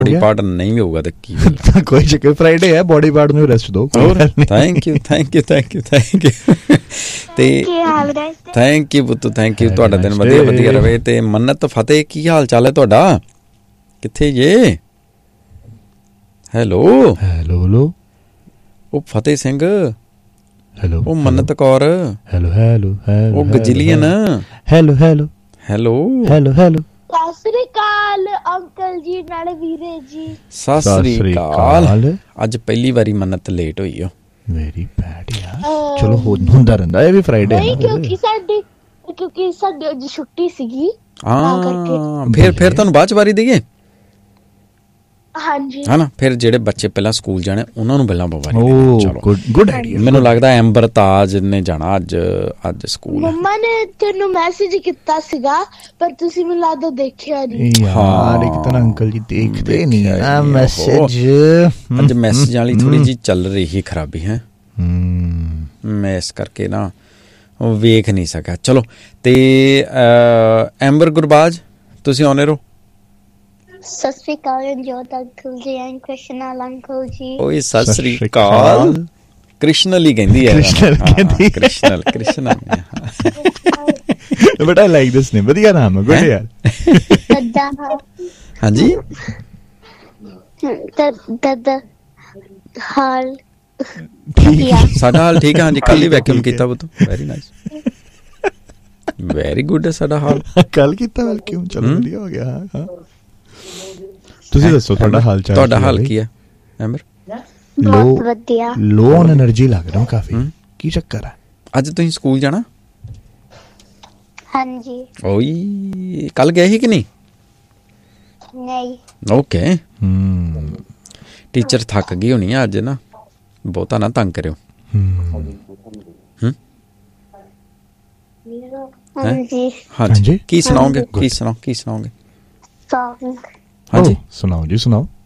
Body part ਨਹੀਂ ਵੀ ਹੋਊਗਾ ਤਾਂ ਕੀ ਕੋਈ ਚੱਕਰ, ਫਰਾਈਡੇ ਹੈ, ਬੋਡੀ ਪਾਰਟ ਨੂੰ ਰੈਸਟ ਦਿਓ। Thank you thank you thank you thank you. ਤੇ ਥੈਂਕ ਯੂ ਪੁੱਤ, ਥੈਂਕ ਯੂ। ਤੁਹਾਡਾ ਦਿਨ ਵਧੀਆ ਵਧੀਆ ਰਵੇ। ਤੇ ਮੰਨਤ ਫਤਿਹ, ਕੀ ਹਾਲ ਚਾਲ ਹੈ ਤੁਹਾਡਾ? ਕਿੱਥੇ ਜੇ? Hello hello. ਉਹ ਫਤਿਹ ਸਿੰਘ, ਹੈਲੋ। ਉਹ ਮੰਨਤ ਕੌਰ, ਹੈਲੋ ਹੈਲੋ। ਉਹ ਗਜਲੀਅਨ, hello hello hello hello hello. Sat Sri ਅਕਾਲ ਅੰਕਲ ਜੀ, ਨਾਲੇ ਵੀਰੇ ਜੀ। ਸਤਿ ਸ੍ਰੀ ਅਕਾਲ। ਅੱਜ ਪਹਿਲੀ ਵਾਰੀ ਮੰਨਤ ਲੇਟ ਹੋਈ ਓ। ਵੈਰੀ ਬੈਡ ਯਾਰ। ਚਲੋ ਹੁੰਦਾ ਰਹਿੰਦਾ, ਇਹ ਵੀ ਫਰਾਈਡੇ ਹੈ ਕਿਉਂਕਿ ਸਾਡੇ ਅੱਜ ਛੁੱਟੀ ਸੀਗੀ। ਹਾਂ, ਫਿਰ ਤੁਹਾਨੂੰ ਬਾਅਦ ਚ ਵਾਰੀ ਦੇਈਏ। ਹਾਂਜੀ ਹੈ ਨਾ, ਫਿਰ ਜਿਹੜੇ ਬੱਚੇ ਪਹਿਲਾਂ ਸਕੂਲ ਜਾਣੇ ਉਹਨਾਂ ਨੂੰ ਪਹਿਲਾਂ ਵਾਰੀ। Good idea. ਮੈਨੂੰ ਲੱਗਦਾ ਐਂਬਰ ਤਾਜ ਨੇ ਜਾਣਾ ਅੱਜ ਸਕੂਲ। ਮੰਮਾ ਨੇ ਤੈਨੂੰ ਮੈਸੇਜ ਕੀਤਾ ਸੀਗਾ, ਪਰ ਤੁਸੀਂ ਮੈਨੂੰ ਲੱਗਦਾ ਦੇਖਿਆ ਨਹੀਂ। ਯਾਰ ਇੱਕ ਤਾਂ ਅੰਕਲ ਜੀ ਦੇਖਦੇ ਨਹੀਂ ਆ ਮੈਸੇਜ। ਅੱਜ ਮੈਸੇਜਾਂ ਵਾਲੀ ਥੋੜੀ ਜਿਹੀ ਚੱਲ ਰਹੀ ਖਰਾਬੀ ਹੈ, ਮੈਂ ਇਸ ਕਰਕੇ ਨਾ ਉਹ ਵੇਖ ਨਹੀਂ ਸਕਿਆ। ਚਲੋ, ਤੇ ਐਂਬਰ ਗੁਰਬਾਜ ਤੁਸੀਂ ਆਉਣੇ ਰਹੋ। ਸਤਿ ਸ੍ਰੀ ਅਕਾਲ ਜੋਤ ਅੰਕਲ ਜੀ ਐਂਡ ਕ੍ਰਿਸ਼ਨਲ ਅੰਕਲ ਜੀ। ਓਏ ਸਤਿ ਸ੍ਰੀ ਅਕਾਲ। ਕ੍ਰਿਸ਼ਨਲ ਹੀ ਕਹਿੰਦੀ ਹੈ, ਕ੍ਰਿਸ਼ਨਲ। ਬਟ ਆਈ ਲਾਈਕ ਦਿਸ ਨੇਮ, ਵਧੀਆ ਨਾਮ ਹੈ, ਗੁੱਡ ਯਾਰ। ਹਾਂਜੀ ਹਾਲ ਸਾਡਾ ਹਾਲ ਠੀਕ ਹੈ। ਹਾਂਜੀ, ਕੱਲ ਹੀ ਵੈਕਿਊਮ ਕੀਤਾ ਪੁੱਤ। ਵੈਰੀ ਨਾਈਸ, ਵੈਰੀ ਗੁੱਡ ਹੈ ਸਾਡਾ ਹਾਲ। ਕੱਲ ਕੀਤਾ ਵੈਕਿਊਮ, ਚਲੋ ਵਧੀਆ ਹੋ ਗਿਆ। ਹਾਂ ਤੁਸੀਂ ਦੱਸੋ ਤੁਹਾਡਾ ਹਾਲ ਚਾਲ? ਤੁਹਾਡਾ ਹਾਲ ਕੀ ਹੈ ਐਮਰ? ਬਹੁਤ ਵਧੀਆ। ਲੋ ਔਨ એનર્ਜੀ ਲੱਗ ਰਿਹਾ ਕਾਫੀ, ਕੀ ਚੱਕਰ ਹੈ? ਅੱਜ ਤੁਸੀਂ ਸਕੂਲ ਜਾਣਾ? ਹਾਂਜੀ। ਓਏ ਕੱਲ ਗਏ ਸੀ ਕਿ ਨਹੀਂ? ਨਹੀਂ। ਓਕੇ। ਟੀਚਰ ਥੱਕ ਗਈ ਹੋਣੀ ਆ ਅੱਜ ਨਾ, ਬਹੁਤਾ ਨਾ ਤੰਗ ਕਰਿਓ। ਹਾਂਜੀ, ਕੀ ਸੁਣਾਓਗੇ? ਹਾਂਜੀ ਹਾਂਜੀ, ਸੁਣਾਓ ਜੀ, ਸੁਣਾਓ।